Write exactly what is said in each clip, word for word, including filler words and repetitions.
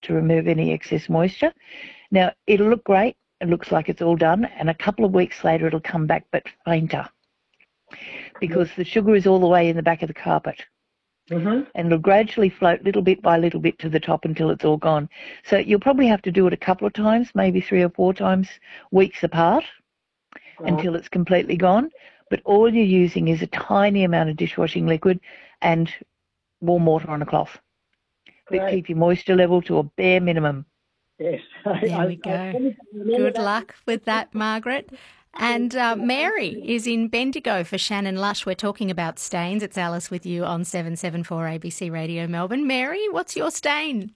to remove any excess moisture. Now, it'll look great. It looks like it's all done, and a couple of weeks later it'll come back, but fainter, because the sugar is all the way in the back of the carpet. Mm-hmm. And it'll gradually float little bit by little bit to the top until it's all gone. So you'll probably have to do it a couple of times, maybe three or four times, weeks apart, right, until it's completely gone. But all you're using is a tiny amount of dishwashing liquid and warm water on a cloth. But right, keep your moisture level to a bare minimum. Yes. There I, we go. I, I Good that. luck with that, Margaret. And uh, Mary is in Bendigo for Shannon Lush. We're talking about stains. It's Alice with you on seven seven four A B C Radio Melbourne. Mary, what's your stain?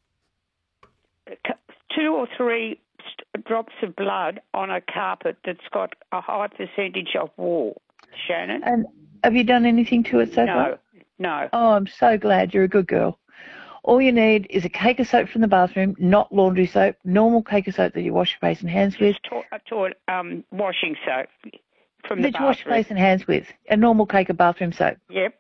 Two or three st- drops of blood on a carpet that's got a high percentage of wool, Shannon. And have you done anything to it so no, far? No, no. Oh, I'm so glad. You're a good girl. All you need is a cake of soap from the bathroom, not laundry soap, normal cake of soap that you wash your face and hands with. To- to- um, washing soap from the that bathroom. you wash your face and hands with, a normal cake of bathroom soap. Yep.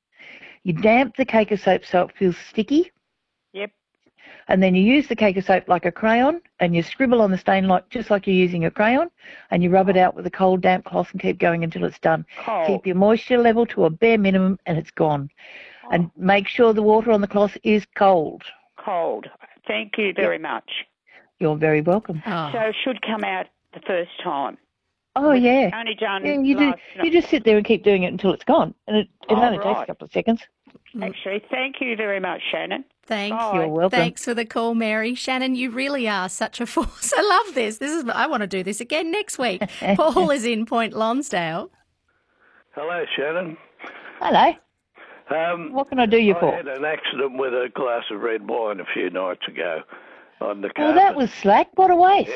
You damp the cake of soap so it feels sticky. Yep. And then you use the cake of soap like a crayon, and you scribble on the stain like just like you're using a crayon, and you rub it out with a cold, damp cloth and keep going until it's done. Cold. Keep your moisture level to a bare minimum, and it's gone. Oh. And make sure the water on the cloth is cold. Cold. Thank you very yep. much. You're very welcome. Oh. So it should come out the first time. Oh, We've yeah. Only done yeah, you, last do, you just sit there and keep doing it until it's gone. And it, it oh, only right. takes a couple of seconds. Actually, thank you very much, Shannon. Thanks. Bye. You're welcome. Thanks for the call, Mary. Shannon, you really are such a force. I love this. This is. I want to do this again next week. Paul is in Point Lonsdale. Hello, Shannon. Hello. Um, what can I do you I for? I had an accident with a glass of red wine a few nights ago on the carpet. Well, that was slack. What a waste.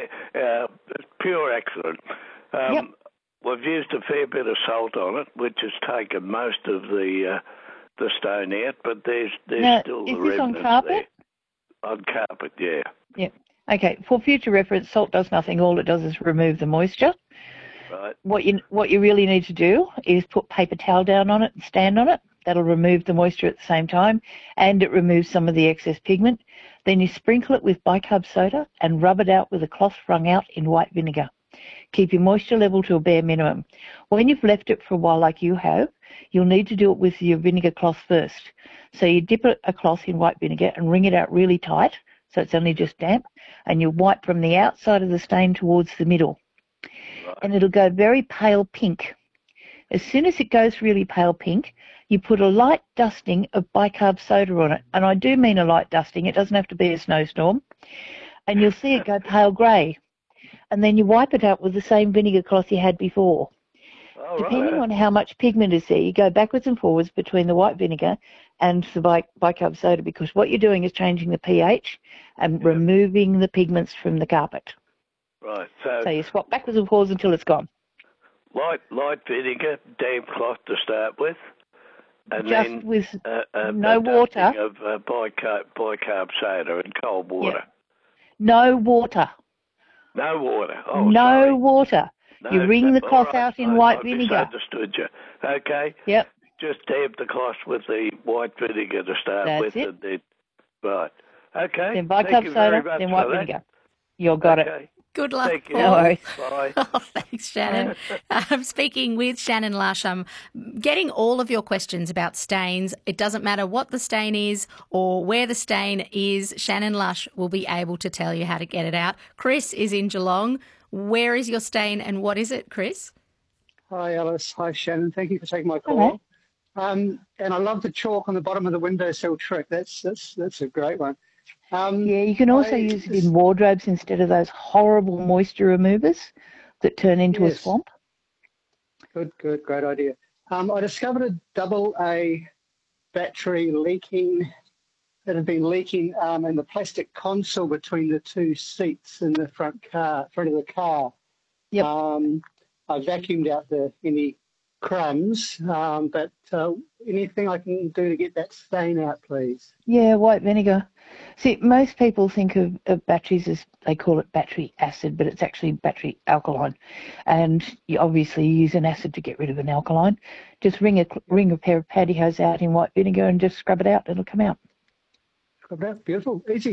uh, pure accident. Um, yep. We've used a fair bit of salt on it, which has taken most of the uh, the stone out, but there's there's now, still is the this remnants on carpet? there. On carpet, yeah. Yeah. Okay. For future reference, salt does nothing. All it does is remove the moisture. Right. What you what you really need to do is put paper towel down on it and stand on it. That'll remove the moisture at the same time, and it removes some of the excess pigment. Then you sprinkle it with bicarb soda and rub it out with a cloth wrung out in white vinegar. Keep your moisture level to a bare minimum. When you've left it for a while like you have, you'll need to do it with your vinegar cloth first. So you dip a cloth in white vinegar and wring it out really tight, so it's only just damp, and you wipe from the outside of the stain towards the middle. Right. And it'll go very pale pink. As soon as it goes really pale pink, you put a light dusting of bicarb soda on it. And I do mean a light dusting. It doesn't have to be a snowstorm. And you'll see it go pale grey. And then you wipe it out with the same vinegar cloth you had before. Oh, Depending right. on how much pigment is there, you go backwards and forwards between the white vinegar and the bi- bicarb soda, because what you're doing is changing the pH and yeah. removing the pigments from the carpet. Right. So, so you swap backwards and forwards until it's gone. Light light vinegar, damp cloth to start with. And Just then with uh, uh, no water. Of uh, bicarb, bicarb soda and cold water. Yeah. No water. No water. Oh, no sorry. water. No, you wring the cloth right. out in I, white I vinegar. I misunderstood you. Okay. Yep. Just damp the cloth with the white vinegar to start That's with. it. And then, right. Okay. Then Thank bicarb you soda, very much then white for that. vinegar. You've got okay. it. Good luck, Thank you. Paul. No worries. Bye. Oh, thanks, Shannon. I'm speaking with Shannon Lush. I'm getting all of your questions about stains. It doesn't matter what the stain is or where the stain is. Shannon Lush will be able to tell you how to get it out. Chris is in Geelong. Where is your stain and what is it, Chris? Hi, Alice. Hi, Shannon. Thank you for taking my call. Um, and I love the chalk on the bottom of the windowsill trick. That's that's that's a great one. Um, yeah, you can also I, use it in wardrobes instead of those horrible moisture removers that turn into yes. a swamp. Good, good, great idea. Um, I discovered a double A battery leaking that had been leaking um, in the plastic console between the two seats in the front car, front of the car. Yep. Um, I vacuumed out the any crumbs, um, but uh, anything I can do to get that stain out, please? Yeah, white vinegar. See, most people think of, of batteries as, they call it battery acid, but it's actually battery alkaline. And you obviously use an acid to get rid of an alkaline. Just wring a, wring a pair of pantyhose out in white vinegar and just scrub it out. It'll come out. Scrub it out. Beautiful. Easy.